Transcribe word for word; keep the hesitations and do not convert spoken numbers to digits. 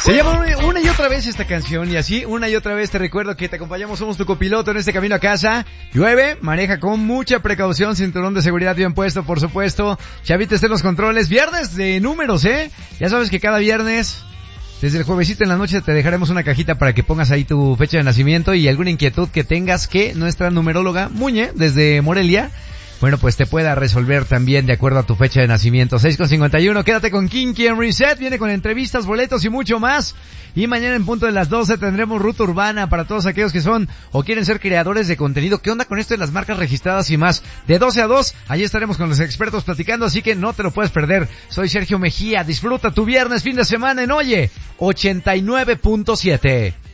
Se llama una, una y otra vez esta canción y así una y otra vez te recuerdo que te acompañamos, somos tu copiloto en este camino a casa. Llueve, maneja con mucha precaución, cinturón de seguridad bien puesto, por supuesto. Chavita está en los controles. Viernes de números, ¿eh? Ya sabes que cada viernes, desde el juevesito en la noche, te dejaremos una cajita para que pongas ahí tu fecha de nacimiento y alguna inquietud que tengas que nuestra numeróloga Muñe, desde Morelia, bueno, pues te pueda resolver también de acuerdo a tu fecha de nacimiento. seis con cincuenta y uno, quédate con Kinky en Reset, viene con entrevistas, boletos y mucho más. Y mañana en punto de las doce tendremos Ruta Urbana para todos aquellos que son o quieren ser creadores de contenido. ¿Qué onda con esto de las marcas registradas y más? De doce a dos, allí estaremos con los expertos platicando, así que no te lo puedes perder. Soy Sergio Mejía, disfruta tu viernes, fin de semana en Oye, ochenta y nueve punto siete.